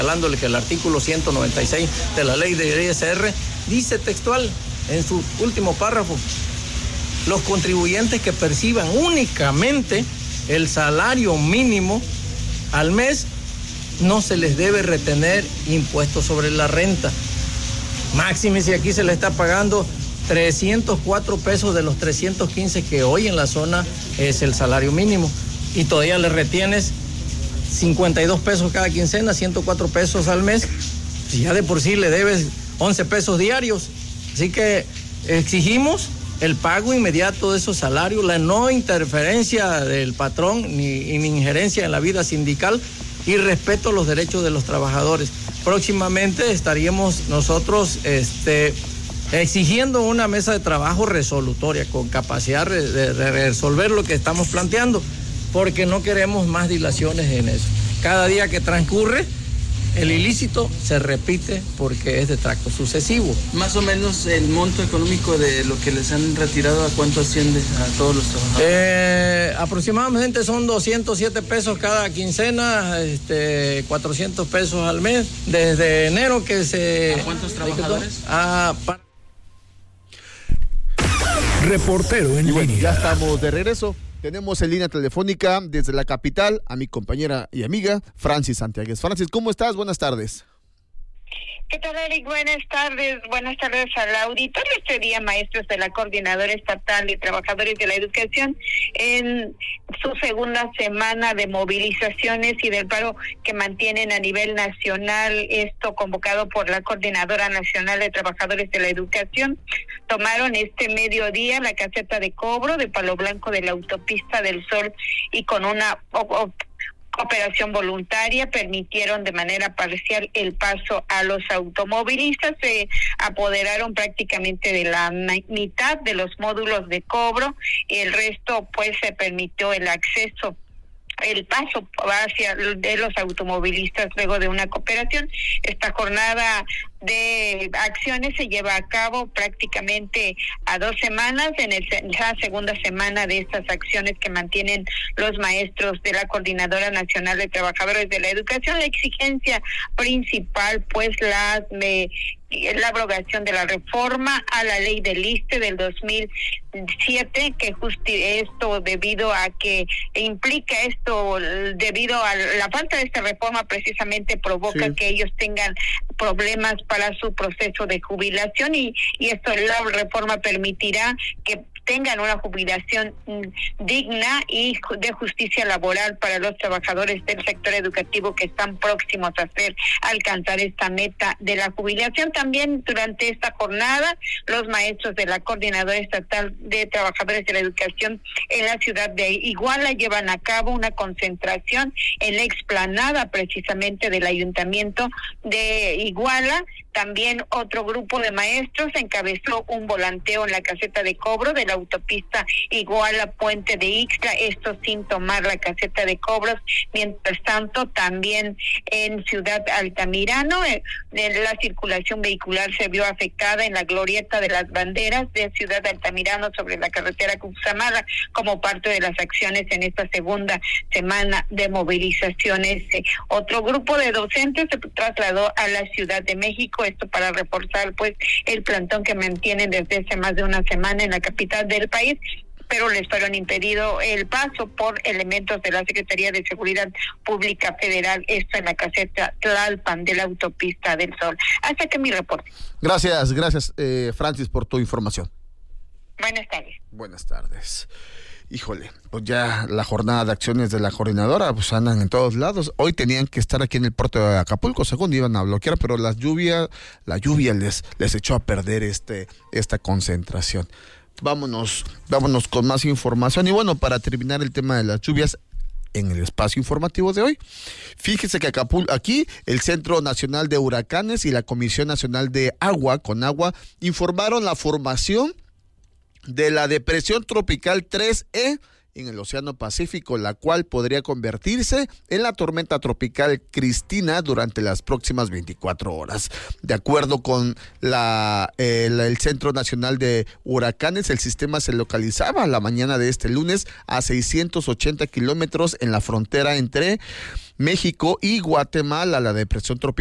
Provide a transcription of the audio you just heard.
señalándole que el artículo 196 de la ley de ISR dice textual en su último párrafo: los contribuyentes que perciban únicamente el salario mínimo al mes no se les debe retener impuestos sobre la renta. Máxime si aquí se le está pagando 304 pesos de los 315 que hoy en la zona es el salario mínimo, y todavía le retienes 52 pesos cada quincena, 104 pesos al mes, si ya de por sí le debes 11 pesos diarios. Así que exigimos el pago inmediato de esos salarios, la no interferencia del patrón ni injerencia en la vida sindical y respeto a los derechos de los trabajadores. Próximamente estaríamos nosotros exigiendo una mesa de trabajo resolutoria con capacidad de resolver lo que estamos planteando, porque no queremos más dilaciones en eso. Cada día que transcurre, el ilícito se repite porque es de tracto sucesivo. Más o menos el monto económico de lo que les han retirado, ¿a cuánto asciende a todos los trabajadores? Aproximadamente son 207 pesos cada quincena, 400 pesos al mes, desde enero que se... ¿A cuántos trabajadores? Reportero en línea. Bueno, ya estamos de regreso. Tenemos en línea telefónica desde la capital a mi compañera y amiga Francis Santiago. Francis, ¿cómo estás? Buenas tardes. ¿Qué tal, Eric? Buenas tardes al auditorio. Este día, maestros de la Coordinadora Estatal y Trabajadores de la Educación, en su segunda semana de movilizaciones y del paro que mantienen a nivel nacional, esto convocado por la Coordinadora Nacional de Trabajadores de la Educación, tomaron este mediodía la caseta de cobro de Palo Blanco de la Autopista del Sol y con una operación voluntaria permitieron de manera parcial el paso a los automovilistas. Se apoderaron prácticamente de la mitad de los módulos de cobro, y el resto pues se permitió el acceso, el paso hacia de los automovilistas luego de una cooperación. Esta jornada de acciones se lleva a cabo prácticamente a 2 semanas, en la segunda semana de estas acciones que mantienen los maestros de la Coordinadora Nacional de Trabajadores de la Educación. La exigencia principal, pues, la abrogación de la reforma a la ley del ISSSTE del 2007, que esto debido a que implica esto, debido a la falta de esta reforma, precisamente provoca que ellos tengan problemas para su proceso de jubilación, y esto, la reforma permitirá que tengan una jubilación digna y de justicia laboral para los trabajadores del sector educativo que están próximos a alcanzar esta meta de la jubilación. También durante esta jornada, los maestros de la Coordinadora Estatal de Trabajadores de la Educación en la ciudad de Iguala llevan a cabo una concentración en la explanada precisamente del Ayuntamiento de Iguala. También otro grupo de maestros encabezó un volanteo en la caseta de cobro de la autopista Iguala-Puente de Ixtla, esto sin tomar la caseta de cobros. Mientras tanto, también en Ciudad Altamirano, la circulación vehicular se vio afectada en la glorieta de las banderas de Ciudad Altamirano sobre la carretera Cuxamala, como parte de las acciones en esta segunda semana de movilizaciones. Otro grupo de docentes se trasladó a la Ciudad de México, esto para reforzar pues el plantón que mantienen desde hace más de una semana en la capital del país, pero les fueron impedido el paso por elementos de la Secretaría de Seguridad Pública Federal, esto en la caseta Tlalpan de la Autopista del Sol. Hasta que mi reporte. Gracias, Francis, por tu información. Buenas tardes. Buenas tardes. Híjole, pues ya la jornada de acciones de la coordinadora pues andan en todos lados. Hoy tenían que estar aquí en el puerto de Acapulco, según iban a bloquear, pero la lluvia les echó a perder esta concentración. Vámonos con más información. Y bueno, para terminar el tema de las lluvias en el espacio informativo de hoy, fíjese que aquí el Centro Nacional de Huracanes y la Comisión Nacional de Agua, Conagua, informaron la formación de la depresión tropical 3E en el Océano Pacífico, la cual podría convertirse en la tormenta tropical Cristina durante las próximas 24 horas. De acuerdo con el Centro Nacional de Huracanes, el sistema se localizaba la mañana de este lunes a 680 kilómetros en la frontera entre México y Guatemala. La depresión tropical